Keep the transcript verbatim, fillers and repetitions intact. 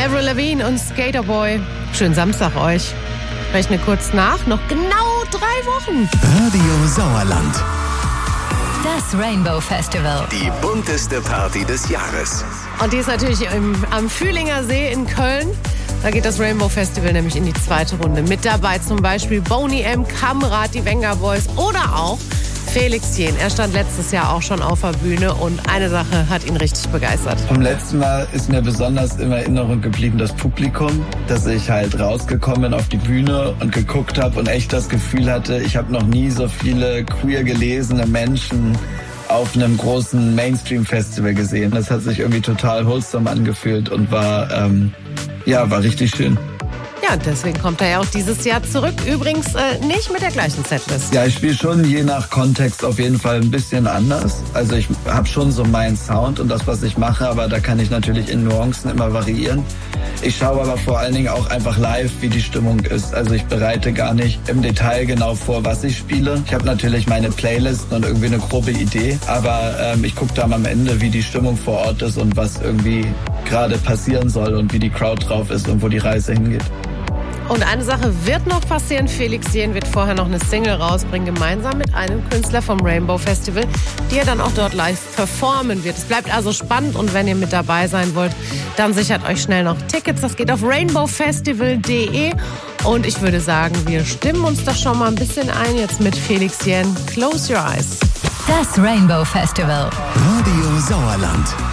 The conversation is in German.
Avril Lavigne und Skater Boy. Schönen Samstag euch. Rechne kurz nach, noch genau drei Wochen. Radio Sauerland. Das Rainbow Festival. Die bunteste Party des Jahres. Und die ist natürlich im, am Fühlinger See in Köln. Da geht das Rainbow Festival nämlich in die zweite Runde. Mit dabei zum Beispiel Boney M., Kamrat, die Wenger Boys oder auch Felix Jähn. Er stand letztes Jahr auch schon auf der Bühne und eine Sache hat ihn richtig begeistert. Vom letzten Mal ist mir besonders in Erinnerung geblieben das Publikum, dass ich halt rausgekommen bin auf die Bühne und geguckt habe und echt das Gefühl hatte, ich habe noch nie so viele queer gelesene Menschen auf einem großen Mainstream-Festival gesehen. Das hat sich irgendwie total wholesome angefühlt und war, ähm, ja, war richtig schön. Ja, deswegen kommt er ja auch dieses Jahr zurück. Übrigens äh, nicht mit der gleichen Setlist. Ja, ich spiele schon je nach Kontext auf jeden Fall ein bisschen anders. Also ich habe schon so meinen Sound und das, was ich mache, aber da kann ich natürlich in Nuancen immer variieren. Ich schaue aber vor allen Dingen auch einfach live, wie die Stimmung ist. Also ich bereite gar nicht im Detail genau vor, was ich spiele. Ich habe natürlich meine Playlisten und irgendwie eine grobe Idee, aber ähm, ich gucke dann am Ende, wie die Stimmung vor Ort ist und was irgendwie gerade passieren soll und wie die Crowd drauf ist und wo die Reise hingeht. Und eine Sache wird noch passieren. Felix Jähn wird vorher noch eine Single rausbringen, gemeinsam mit einem Künstler vom Rainbow Festival, die er dann auch dort live performen wird. Es bleibt also spannend und wenn ihr mit dabei sein wollt, dann sichert euch schnell noch Tickets. Das geht auf rainbow festival punkt de und ich würde sagen, wir stimmen uns doch schon mal ein bisschen ein jetzt mit Felix Jähn. Close your eyes. Das Rainbow Festival. Radio Sauerland.